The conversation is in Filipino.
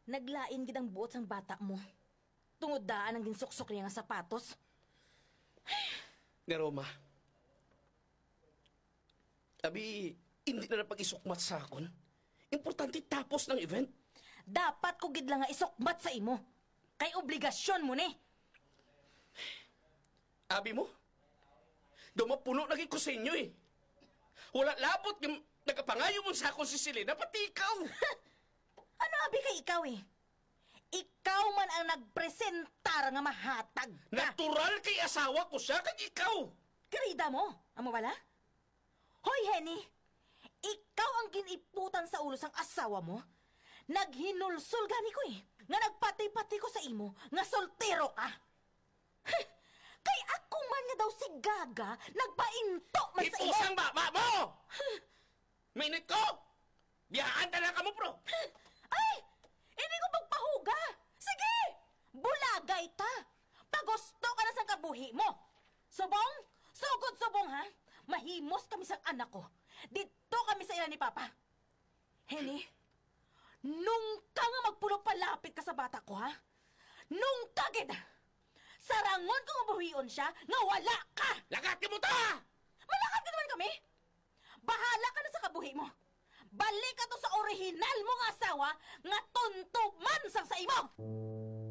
Naglain gid ang buot sang bata mo. Tungod daan ang ginsuksok niya nga sapatos. Nga Roma, abi, hindi na napag-isukmat sa akon. Importante tapos ng event. Dapat ko gid lang nga isukmat sa imo. Kay obligasyon mo ni. Abi mo, dumapuno lagi ko sa inyo eh. Wala labot yung nagapangayo mo sa akon si Selena, pati ikaw. Ano abi kay ikaw eh? Ikaw man ang nagpresentar nga mahatag ka. Natural kay asawa ko siya kay ikaw. Karida mo, amo bala? Hoy, Henny! Ikaw ang giniputan sa ulo sang asawa mo. Naghinulsul gani ko eh. Nga nagpati-pati ko sa imo, nga soltero ka. Kay ako man nga daw si Gaga, nagpainto man sa imo. Ipusang baba mo! Minute ko! Biyahaan talaga mo, bro! Ay! Hindi ko magpahuga! Sige! Bulagay ta! Pagusto ka na sa kabuhi mo! Subong? Sugod subong, ha? Mahimos kami sa anak ko. Dito kami sa ila ni Papa. Henny, nung ka nga magpulo palapit ka sa bata ko, ha? Nung kagid! Sarangon ko nga buhion siya, nga wala ka! Lagatin mo ta! Malakad ka naman kami! Bahala ka na sa kabuhi mo! Balik ka to sa orihinal mong asawa nga tuntuman sang sa imo!